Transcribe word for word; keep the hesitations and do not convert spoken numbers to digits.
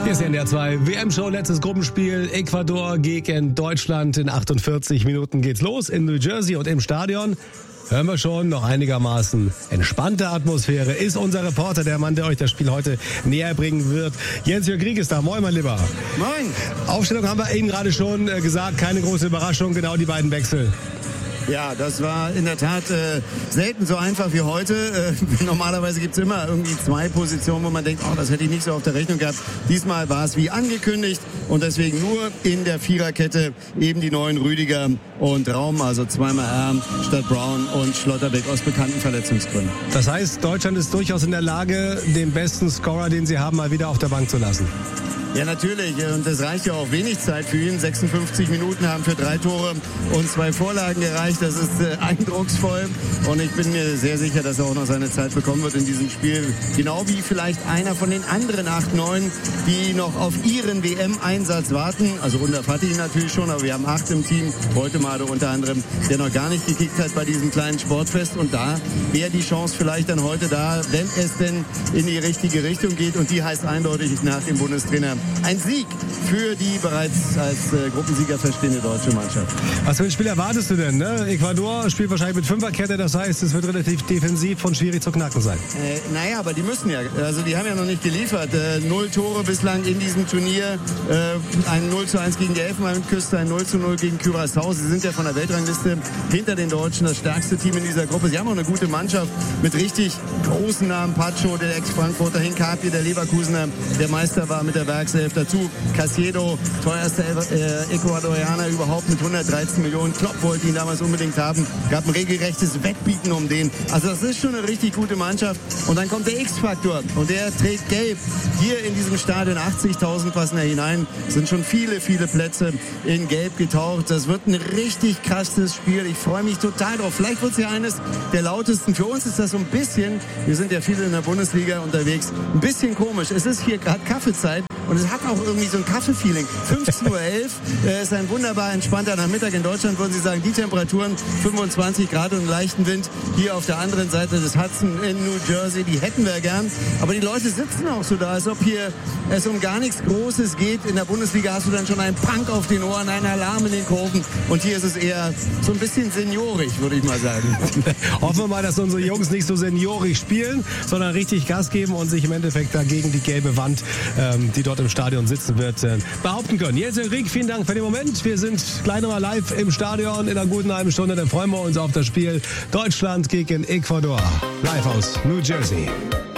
Hier ist N D R zwei W M-Show, letztes Gruppenspiel. Ecuador gegen Deutschland. In achtundvierzig Minuten geht's los in New Jersey und im Stadion. Hören wir schon, noch einigermaßen entspannte Atmosphäre. Ist unser Reporter, der Mann, der euch das Spiel heute näher bringen wird. Jens-Jörg Krieg ist da. Moin, mein Lieber. Moin. Aufstellung haben wir eben gerade schon gesagt. Keine große Überraschung, genau die beiden Wechsel. Ja, das war in der Tat äh, selten so einfach wie heute. Äh, normalerweise gibt's immer irgendwie zwei Positionen, wo man denkt, oh, das hätte ich nicht so auf der Rechnung gehabt. Diesmal war es wie angekündigt und deswegen nur in der Viererkette eben die neuen Rüdiger und Raum, also zweimal R statt Brown und Schlotterbeck aus bekannten Verletzungsgründen. Das heißt, Deutschland ist durchaus in der Lage, den besten Scorer, den sie haben, mal wieder auf der Bank zu lassen. Ja, natürlich. Und es reicht ja auch wenig Zeit für ihn. sechsundfünfzig Minuten haben für drei Tore und zwei Vorlagen gereicht. Das ist äh, eindrucksvoll. Und ich bin mir sehr sicher, dass er auch noch seine Zeit bekommen wird in diesem Spiel. Genau wie vielleicht einer von den anderen acht, neun, die noch auf ihren W M-Einsatz warten. Also unter Fatih natürlich schon, aber wir haben acht im Team. Heute mal unter anderem, der noch gar nicht gekickt hat bei diesem kleinen Sportfest. Und da wäre die Chance vielleicht dann heute da, wenn es denn in die richtige Richtung geht. Und die heißt eindeutig nach dem Bundestrainer ein Sieg für die bereits als äh, Gruppensieger verstehende deutsche Mannschaft. Was für ein Spiel erwartest du denn? Ne? Ecuador spielt wahrscheinlich mit Fünferkette, das heißt, es wird relativ defensiv und schwierig zu knacken sein. Äh, naja, aber die müssen ja. Also die haben ja noch nicht geliefert. Äh, null Tore bislang in diesem Turnier. Äh, ein null zu eins gegen die Elfenbeinküste, ein null zu null gegen Curaçao. Sie sind ja von der Weltrangliste hinter den Deutschen das stärkste Team in dieser Gruppe. Sie haben auch eine gute Mannschaft mit richtig großen Namen. Pacho, der Ex-Frankfurter, Hincapie, der Leverkusener, der Meister war mit der Werkself. Dazu Casiedo, teuerster äh, Ecuadorianer überhaupt mit hundertdreizehn Millionen. Klopp wollte ihn damals unbedingt haben. Gab ein regelrechtes Wettbieten um den. Also das ist schon eine richtig gute Mannschaft. Und dann kommt der X-Faktor und der trägt gelb. Hier in diesem Stadion achtzigtausend passen da hinein. Sind schon viele, viele Plätze in gelb getaucht. Das wird ein richtig krasses Spiel. Ich freue mich total drauf. Vielleicht wird es ja eines der lautesten. Für uns ist das so ein bisschen, wir sind ja viele in der Bundesliga unterwegs, ein bisschen komisch. Es ist hier gerade Kaffeezeit. Und es hat auch irgendwie so ein Kaffee-Feeling. fünfzehn Uhr elf äh, ist ein wunderbar entspannter Nachmittag. In Deutschland würden Sie sagen, die Temperaturen fünfundzwanzig Grad und einen leichten Wind. Hier auf der anderen Seite des Hudson in New Jersey, die hätten wir gern. Aber die Leute sitzen auch so da, als ob hier es um gar nichts Großes geht. In der Bundesliga hast du dann schon einen Punk auf den Ohren, einen Alarm in den Kurven. Und hier ist es eher so ein bisschen seniorig, würde ich mal sagen. Hoffen wir mal, dass unsere Jungs nicht so seniorig spielen, sondern richtig Gas geben und sich im Endeffekt dagegen die gelbe Wand, ähm, die dort im Stadion sitzen wird, äh, behaupten können. Jens-Jörg Krieg, vielen Dank für den Moment. Wir sind gleich nochmal live im Stadion in einer guten halben Stunde. Dann freuen wir uns auf das Spiel Deutschland gegen Ecuador. Live aus New Jersey.